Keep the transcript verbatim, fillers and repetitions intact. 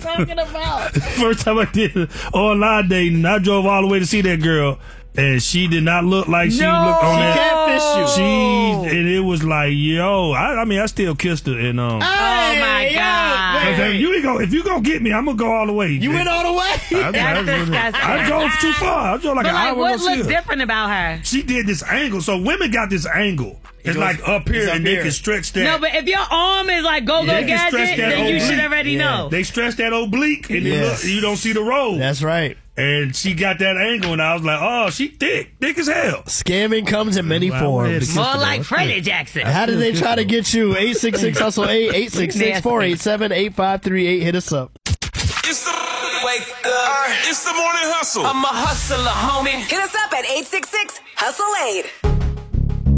talking about? First time I did online dating, I drove all the way to see that girl. And she did not look like she no, looked on she that. catfished you. She and it was like, yo, I, I mean, I still kissed her. And um, oh my god! If you ain't go, if you gonna get me, I'm gonna go all the way. You went all the way. I, That's I, disgusting. I drove too far. I drove like but an like, hour. what to see looked her. different about her? She did this angle. So women got this angle. It's goes- like up here, up and here. they can stretch that. No, but if your arm is like go go They can stretch gadget, that then you oblique. should already Yeah. know. They stretch that oblique, and it Yes. look, you don't see the roll. That's right. And she got that angle, and I was like, oh, she thick, thick as hell. Scamming comes in many Wow, forms. More like Freddie Jackson. How did they try to get you? eight six six hustle eight, eight six six, four eight seven, eight five three eight. Hit us up. It's the wake up. It's the morning hustle. I'm a hustler, homie. Hit us up at eight six six hustle eight.